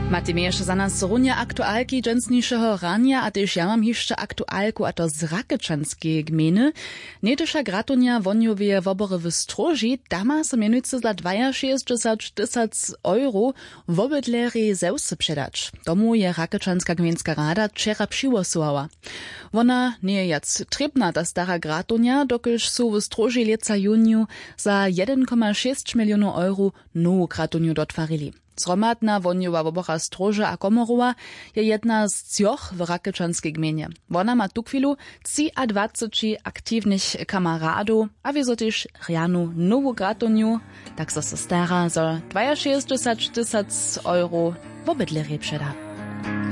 Macie jeszcze za nas runia aktualki dżęsniejszego rania, a też ja mam jeszcze aktualku, a to z Rakečanskiej gminy. Niedysza gratunia woniowie wobory w Stroži, dama se mianujcy za 62 000 euro w obydlery zeusy przedać. Tomu je Rakečanska gminska rada wczera przygłosowała. Wona nie je jac trebna ta stara gratunia, dokelž su w Stroži leca juniu za 1,6 milionów euro nową gratuniu dotwarili. Zromadna wonjowa wobora Stroža a Komorowa je jedna z cioch w Rakečanskiej gminie. Wona ma tu chwilu 23 aktywnych kamaradów, a wieso też rianu nową gratuniu, tak so se stara za 62 000 euro w obydlery przeda.